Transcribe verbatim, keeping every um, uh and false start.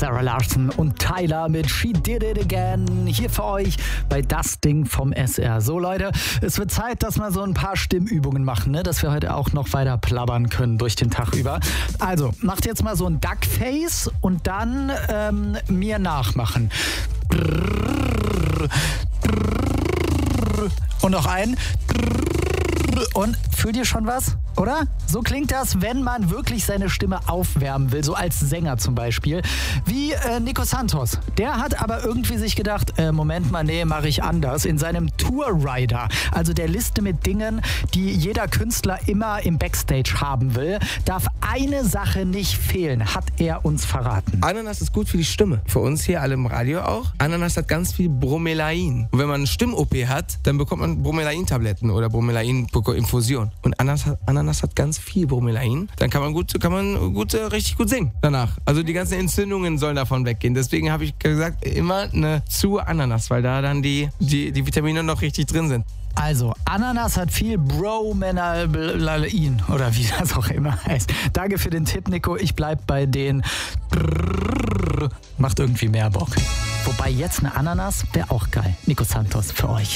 Sarah Larson und Tyler mit She Did It Again. Hier für euch bei Das Ding vom S R. So Leute, es wird Zeit, dass wir so ein paar Stimmübungen machen, ne? Dass wir heute auch noch weiter plappern können durch den Tag über. Also, macht jetzt mal so ein Duckface und dann ähm, mir nachmachen. Und noch ein. Und fühlt ihr schon was, oder? So klingt das, wenn man wirklich seine Stimme aufwärmen will, so als Sänger zum Beispiel. Wie äh, Nico Santos. Der hat aber irgendwie sich gedacht, äh, Moment mal, nee, mache ich anders. In seinem Tour-Rider, also der Liste mit Dingen, die jeder Künstler immer im Backstage haben will, darf eine Sache nicht fehlen, hat er uns verraten. Ananas ist gut für die Stimme. Für uns hier alle im Radio auch. Ananas hat ganz viel Bromelain. Und wenn man eine Stimm-O P hat, dann bekommt man Bromelain-Tabletten oder Bromelain-Infusion. Und Ananas hat, Ananas hat ganz viel Bromelain. Dann kann man gut, kann man gut, richtig gut singen danach. Also die ganzen Entzündungen sollen davon weggehen. Deswegen habe ich gesagt, immer eine zu Ananas, weil da dann die, die, die Vitamine noch richtig drin sind. Also, Ananas hat viel Bromelain oder wie das auch immer heißt. Danke für den Tipp, Nico. Ich bleib bei den macht irgendwie mehr Bock. Wobei jetzt eine Ananas wäre auch geil. Nico Santos für euch.